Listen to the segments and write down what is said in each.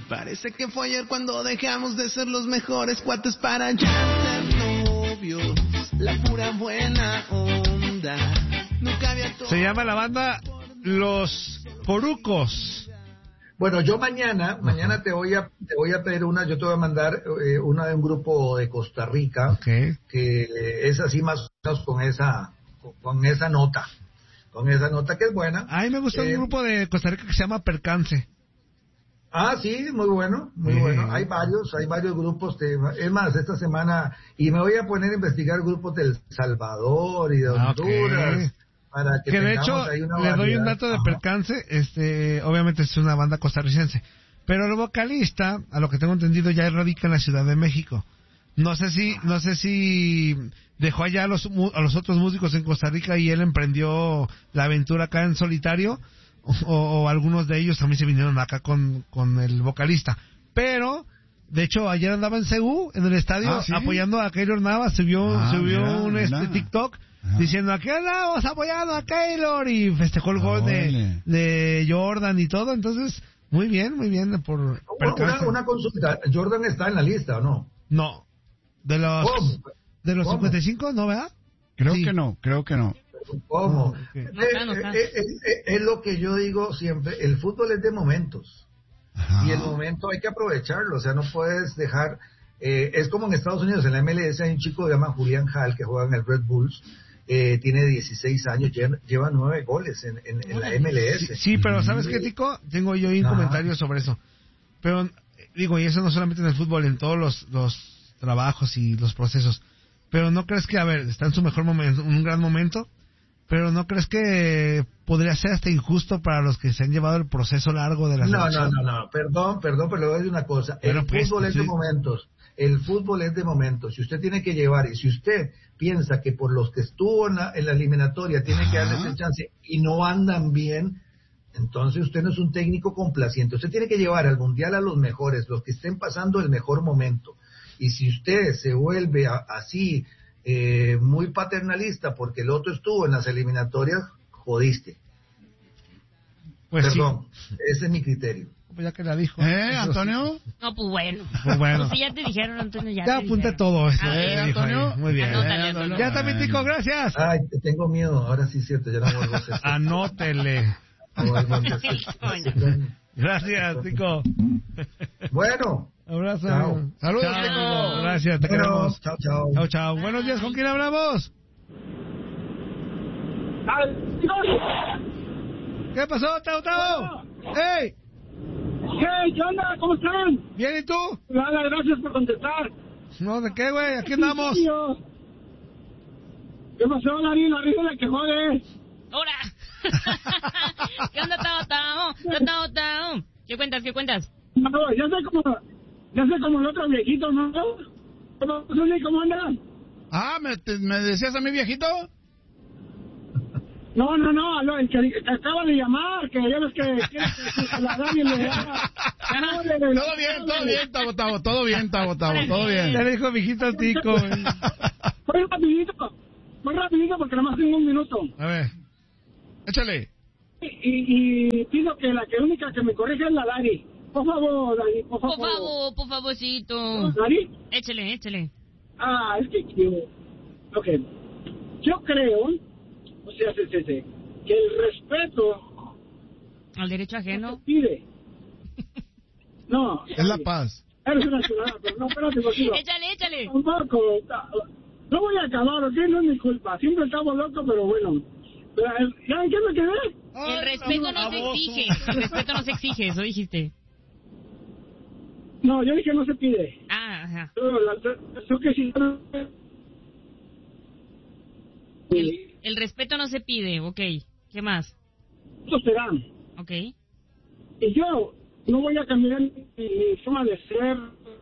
parece que fue ayer cuando dejamos de ser los mejores cuates para ya ser novios. La pura buena onda. Nunca había todo. Se llama la banda Los Porucos. Bueno, yo mañana te voy a pedir una, yo te voy a mandar una de un grupo de Costa Rica, que es así más o menos con esa nota que es buena. A mí me gusta un grupo de Costa Rica que se llama Percance. Ah, sí, muy bueno. Hay varios grupos. Es más, esta semana, y me voy a poner a investigar grupos de El Salvador y de Honduras. Okay. Para que de hecho, le doy un dato de Percance. Obviamente es una banda costarricense. Pero el vocalista, a lo que tengo entendido, ya radica en la Ciudad de México. No sé si dejó allá a los otros músicos en Costa Rica y él emprendió la aventura acá en solitario. O algunos de ellos también se vinieron acá con el vocalista. Pero, de hecho, ayer andaba en CU, en el estadio, ¿sí? Apoyando a Keylor Navas. Subió un TikTok diciendo, aquí andamos apoyando a Keylor, y festejó el gol de Jordan y todo. Entonces, muy bien por una consulta. ¿Jordan está en la lista o no? No. ¿De los 55? ¿No, verdad? Creo que no. ¿Cómo? Es lo que yo digo siempre, el fútbol es de momentos. Ajá. Y el momento hay que aprovecharlo, o sea, no puedes dejar, es como en Estados Unidos, en la MLS hay un chico que se llama Julián Hall, que juega en el Red Bulls, tiene 16 años, lleva 9 goles en la MLS. Sí, pero ¿sabes qué, Tico? Tengo yo un comentario sobre eso, pero digo, y eso no solamente en el fútbol, en todos los trabajos y los procesos, pero ¿no crees que, está en su mejor momento, un gran momento? Pero ¿no crees que podría ser hasta injusto para los que se han llevado el proceso largo de la selección? No, perdón, pero le voy a decir una cosa. El fútbol es de momentos. El fútbol es de momentos. Si usted tiene que llevar, y si usted piensa que por los que estuvo en la eliminatoria tiene que darles el chance y no andan bien, entonces usted no es un técnico complaciente. Usted tiene que llevar al Mundial a los mejores, los que estén pasando el mejor momento. Y si usted se vuelve así... muy paternalista porque el otro estuvo en las eliminatorias, jodiste. Pues perdón, ese es mi criterio. Pues ya que la dijo. ¿Antonio? No, pues bueno. Pues si ya te dijeron, Antonio, ya apunté todo eso. Antonio. Muy bien. Anótale, ya también, Tico, gracias. Ay, tengo miedo, ahora sí es cierto, ya no vuelvo a hacer. Anótele. Gracias, Tico. Bueno. Abrazo. Chao. Saludos, Tico. Tico. Gracias, te queremos. Chao. Buenos días, ¿con quién hablamos? ¿Qué pasó, Tao? ¡Hey! ¿Qué onda? ¿Cómo están? Bien, ¿y tú? Nada, gracias por contestar. No, ¿de qué, güey? Aquí andamos. ¿Qué pasó, Larry? La risa de que jode. ¡Hola! ¿Qué onda, Tao? ¿Qué cuentas? No, ya sé como el otro viejito, ¿no? ¿Cómo andas? ¿me decías a mi viejito? No, el que acaba de llamar, que ya ves que la Dani le haga. Todo bien, Tavo, todo bien. Ya le dijo viejito al Tico. Muy rapidito porque nada más tengo un minuto. A ver. Échale. Y pido que la única que me corrija es la Dani. Por favor, Dani, por favorcito. ¿Dani? Échale. Es que yo creo, o sea, que el respeto al derecho ajeno no se pide. No. Es la paz. Eres una ciudadana, pero no, espérate, contigo. Échale. Un poco. No voy a acabar, ¿ok? No es mi culpa. Siempre estamos locos, pero bueno. ¿Ya en qué me quedé? El respeto no se exige. El respeto no se exige, eso dijiste. No, yo dije no se pide. Ajá. Eso que sí. El respeto no se pide, ok. ¿Qué más? Eso serán. Ok. Y yo no voy a cambiar mi forma de ser.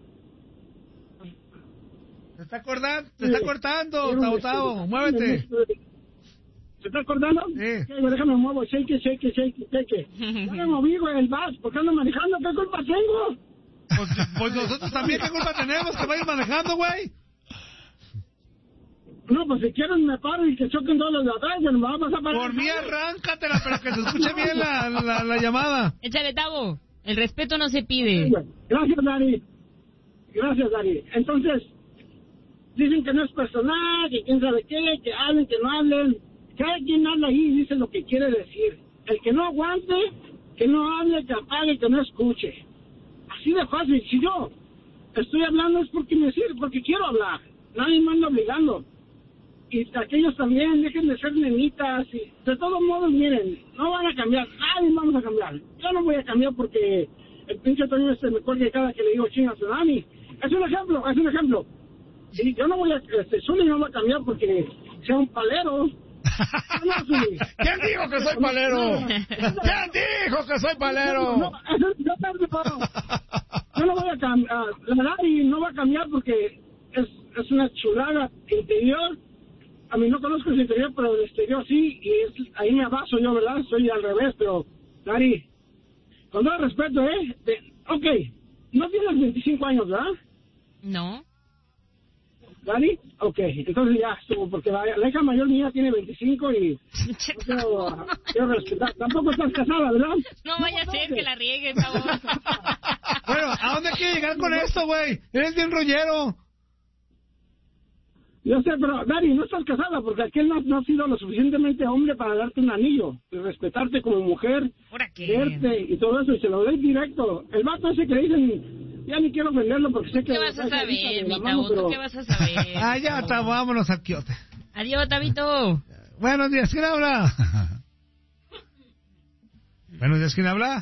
¿Te está cortando, Tao? Muévete. ¿Se está acordando? Sí. Déjame muevo, shake. No me moví, güey, el bus, porque ando manejando, ¿qué culpa tengo? Pues nosotros también, ¿qué culpa tenemos que vayas manejando, güey? No, pues si quieren me paro y que choquen todos los de atrás, ya no me va a pasar para... Por mí arráncatela, pero que se escuche bien la llamada. Échale, Tavo. El respeto no se pide. Gracias, Dari. Gracias, Dari. Entonces, dicen que no es personal, que quién sabe qué, que hablen, que no hablen. Cada quien habla ahí y dice lo que quiere decir. El que no aguante, que no hable, que apague, que no escuche. Así de fácil. Si yo estoy hablando es porque me sirve, porque quiero hablar. Nadie me anda obligando. Y aquellos también, dejen de ser nenitas. Y de todos modos, miren, no van a cambiar. Nadie vamos a cambiar. Yo no voy a cambiar porque el pinche Toño me cuelga cada que le digo chinga a Tsunami. Es un ejemplo. Sí, yo no voy a... Zuli no va a cambiar porque sea un palero. ¿Quién dijo que soy palero? ¿Quién dijo que soy palero? Yo no voy a cambiar. La Dari no va a cambiar porque es una chulada interior. A mí no conozco el interior, pero el exterior sí. Y ahí me abaso yo, ¿verdad? Soy al revés, pero Dari, con todo respeto, ok, no tienes 25 años, ¿verdad? No. ¿Dani? Ok, entonces ya estuvo, porque la hija mayor mía tiene 25 y no quiero respetar. Tampoco estás casada, ¿verdad? No vaya a ser que la riegue, favor. Bueno, ¿a dónde quiere llegar con esto, güey? Eres bien rollero. Yo sé, pero Dani, no estás casada porque aquel no ha sido lo suficientemente hombre para darte un anillo y respetarte como mujer, verte y todo eso, y se lo doy directo. El vato ese que le dicen, ya ni quiero ofenderlo porque sé que... ¿Qué vas a saber, mi Tabo? ¿Qué vas a saber? Ah, ya, Tabo, vámonos al quiote. Adiós, Tabito. Buenos días, ¿quién habla? Buenos días, ¿quién habla?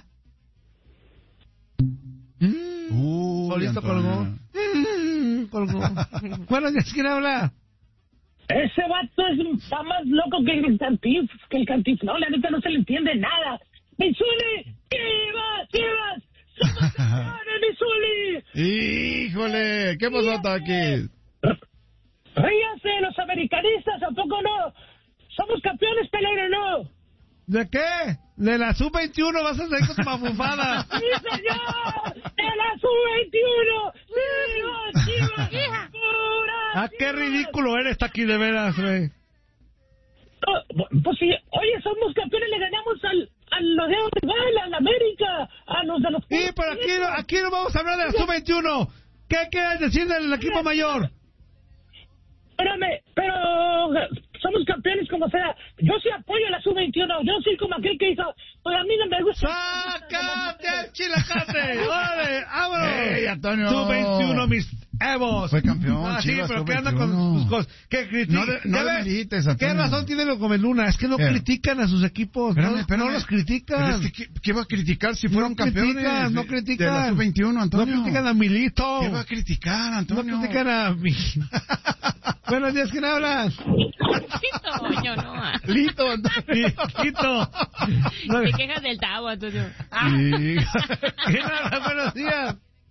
Solito colgó. Colgó. Buenos días, ¿quién habla? Ese vato está más loco que el Cantinflón, la neta no se le entiende nada. ¡Misuli! ¡Chivas! ¡Somos campeones, Misuli! ¡Híjole! ¿Qué pasó, Taquis? Ríanse, los americanistas, ¿a poco no? ¡Somos campeones, Pelero, no! ¿De qué? De la Sub-21 vas a salir con tu mafufada. ¡Sí, señor! ¡De la Sub-21! ¡Sí, Chivas! ¿A qué ridículo eres, Taqui, de veras, güey? Pues sí, oye, somos campeones, le ganamos a los de rival, a la América, a los de los... Sí, pero aquí no vamos a hablar de la Sub-21. ¿Qué quieres decir del equipo mayor? Espérame, pero somos campeones como sea. Yo sí apoyo a la Sub-21. Yo soy como aquel que hizo... Pues a mí no me gusta... ¡Sácate al chilacate! ¡Órale, vámonos! ¡Ey, Antonio! Sub-21, mis Evos. Fue campeón, sí, Chivas, pero ¿qué anda con sus cosas? ¿Qué critica? No demerites, Antonio. ¿Qué razón tiene los Gomeluna? Es que no critican a sus equipos. Espérame. No los critican. Pero es que, ¿qué va a criticar si fueron campeones? No critican. De la Sub-21, Antonio. No critican a Milito. ¿Qué va a criticar, Antonio? No critican a mi... Buenos días, ¿quién habla? Lito, yo no. Lito, Antonio. Lito. Te quejas del Tabo, Antonio. ¿Quién habla? Buenos días.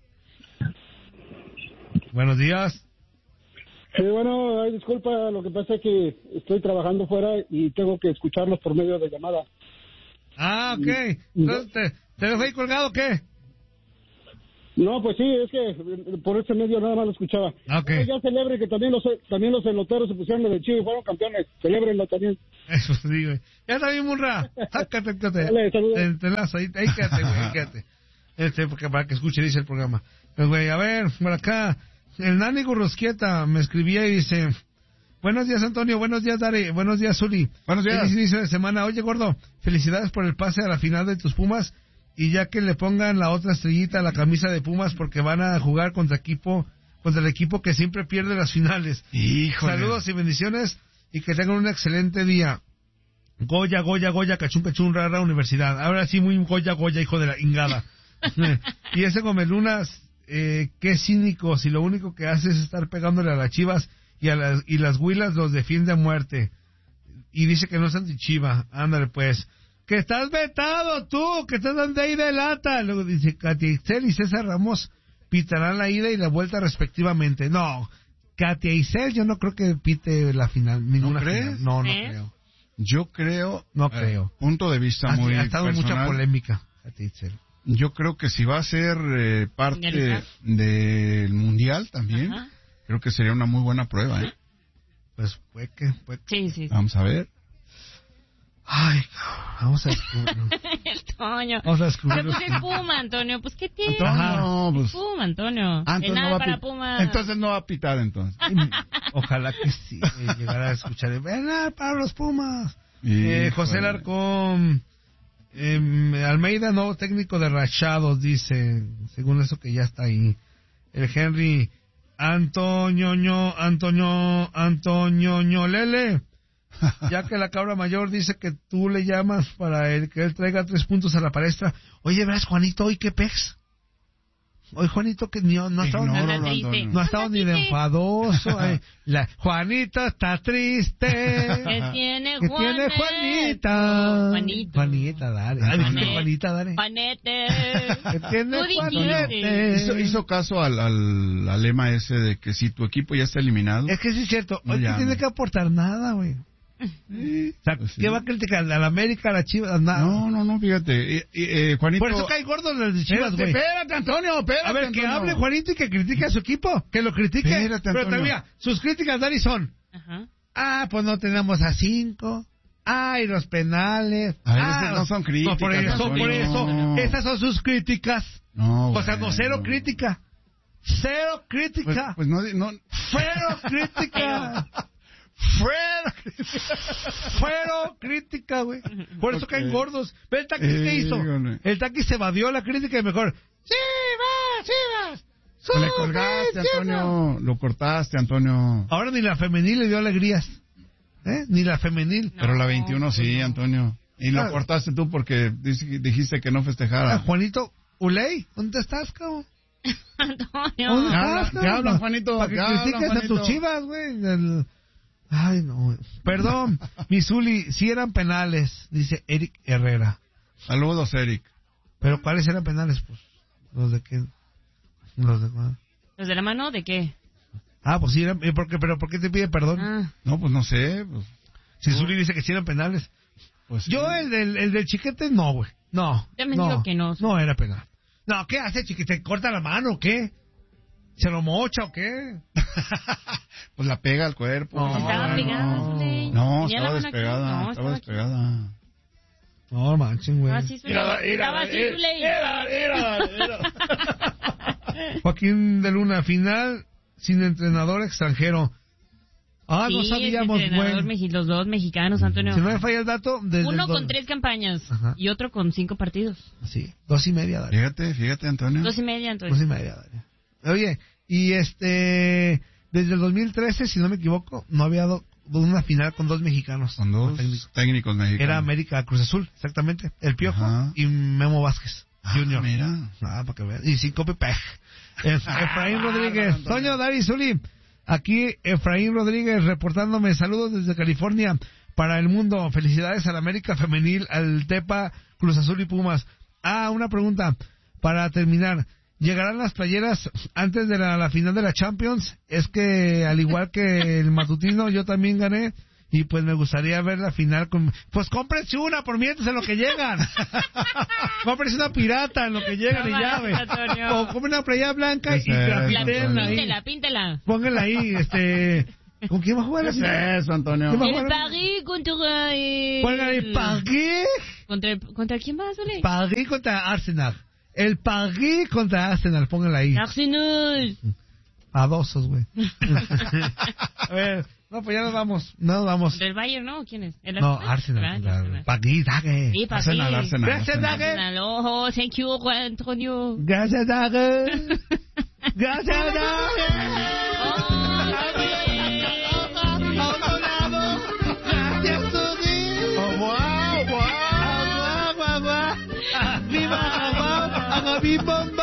Buenos días. Sí, bueno, disculpa, lo que pasa es que estoy trabajando fuera y tengo que escucharlos por medio de llamada. Ah, ok. Entonces, ¿te dejo ahí colgado o qué? No, pues sí, es que por ese medio nada más lo escuchaba. Okay. Ya celebre que también los peloteros se pusieron de chivo y fueron campeones. Celébrenlo también. Eso sí, güey. Ya está bien, Murra. Sácate. Dale, saludos. Te lazo, ahí quédate, güey, quédate. Porque para que escuche, dice el programa. Pues, güey, a ver, por acá. El Nani Gurrosquieta me escribía y dice... Buenos días, Antonio. Buenos días, Dari. Buenos días, Zuli. Buenos días. Feliz inicio de semana. Oye, gordo, felicidades por el pase a la final de tus Pumas. Y ya que le pongan la otra estrellita a la camisa de Pumas porque van a jugar contra el equipo que siempre pierde las finales. Híjole. Saludos y bendiciones y que tengan un excelente día. Goya, cachún, rara universidad. Ahora sí, muy Goya, hijo de la ingada. Y ese Gomelunas, qué cínico, si lo único que hace es estar pegándole a las Chivas y las Huilas los defiende a muerte. Y dice que no es anti-Chiva. Ándale, pues. Que estás vetado tú, que estás dando ahí de lata. Luego dice Katia Isel y César Ramos pitarán la ida y la vuelta respectivamente. No, Katia Isel yo no creo que pite la final, ninguna. ¿No crees? Final. No creo. Yo creo. No creo. Punto de vista muy ha estado personal. Mucha polémica, Katia Isel. Yo creo que si va a ser parte del Mundial también, creo que sería una muy buena prueba, ¿eh? Pues puede que. Sí. Vamos a ver. Ay, vamos a descubrir. El Toño. Vamos a descubrir. Pero pues es Puma, Antonio. Pues ¿qué tiene? No, pues... Puma, Antonio. Entonces nada no va para Puma. Entonces no va a pitar, entonces. Ojalá que sí, llegara a escuchar. Ven para los Pumas. Híjole. José Larcón. Almeida, nuevo técnico de Rachados, dice. Según eso que ya está ahí. El Henry. Antonio Lele. Ya que la cabra mayor dice que tú le llamas para que él traiga 3 puntos a la palestra. Oye, verás, Juanito, hoy qué pex. Hoy Juanito que no ha estado, no ha estado ni de enfadoso. Juanita está triste. ¿Qué tiene Juanita? Juanita, dale. Juanita, dale. Juanete. ¿Qué tiene Juanete? Hizo caso al lema ese de que si tu equipo ya está eliminado. Es que sí es cierto. Hoy no tiene que aportar nada, güey. Sí, o sea, ¿qué va a criticar? ¿A la América, a la Chivas? Nada. No, fíjate. Juanito... Por eso cae gordo los de Chivas, güey. Espérate, Antonio, espérate. A ver, Antonio. que hable Juanito y que critique a su equipo. Que lo critique. Espérate, pero Antonio. también, sus críticas, Dani, son... Ajá. Pues no tenemos a 5. Y los penales. Esas no son críticas. No, por eso. No. Esas son sus críticas. No, o sea, no, cero crítica. Cero crítica. Pues no. Cero crítica. Fueron crítica, güey. Por eso caen gordos. ¿Ve el Taquis qué hizo? El Taquis se evadió la crítica y mejor. ¡Chivas! Le colgaste, Antonio. Lo cortaste, Antonio. Ahora ni la femenil le dio alegrías. Ni la femenil. Pero la 21 sí, Antonio. Y lo cortaste tú porque dijiste que no festejara. Juanito Uley, ¿dónde estás, cabrón? Antonio. ¿Qué hablan, Juanito? Para que critiques a tus Chivas, güey. Ay, no. Perdón, Misuli, sí eran penales, dice Eric Herrera. Saludos, Eric. ¿Pero cuáles eran penales? Pues, ¿los de qué? ¿Los de la mano de qué? Pues sí eran, ¿pero por qué te pide perdón? No, pues no sé. Pues, si Zuli dice que sí eran penales. Pues sí. Yo, el del chiquete, no, güey. No. Ya me digo que no. No era penal. No, ¿qué hace, chiquete? ¿Corta la mano o qué? ¿Se lo mocha o qué? Pues la pega al cuerpo. No, estaba pegada, Zuli. No, estaba despegada. No, estaba despegada. No, manchen, güey. Así estaba así, Zuli. Joaquín de Luna, final sin entrenador extranjero. No sabíamos, güey. Los dos mexicanos, Antonio. Si no me falla el dato... Uno con 3 campañas. Ajá. Y otro con 5 partidos. Sí, 2.5, dale. Fíjate, Antonio. 2.5, Antonio. 2.5, dale. Oye, y desde el 2013, si no me equivoco, no había dado una final con 2 mexicanos. Con 2 técnicos mexicanos. Era América Cruz Azul, exactamente. El Piojo y Memo Vázquez Junior. Mira. Para que vean. Y sin copy-peg. Efraín Rodríguez. Toño, David, Zuli. Aquí Efraín Rodríguez reportándome saludos desde California para el mundo. Felicidades al América Femenil, al Tepa, Cruz Azul y Pumas. Una pregunta para terminar. ¿Llegarán las playeras antes de la final de la Champions? Es que al igual que el matutino yo también gané y pues me gustaría ver la final con... Pues cómprense una por mientras en lo que llegan. Cómprense una pirata en lo que llegan y ya, güey. O compren una playera blanca y la pinten ahí. Píntela. Pónganla ahí, ¿con quién va a jugar? ¿Qué es eso, Antonio? El Paris contra... Pónganla ahí, Paris. ¿Contra quién va a salir? Paris contra Arsenal. El Paris contra Arsenal, pónganla ahí. Arsenal. Adosos, güey. A ver, no, pues ya nos vamos. ¿Del Bayern, no? ¿Quién es? No, Arsenal. Paris, Dague. Sí, Arsenal. Gracias, Dague. Oh, thank you, Antonio. Gracias, Dague. Gracias, Dague. Gracias, Zuli. ¡Viva! ¡Viva!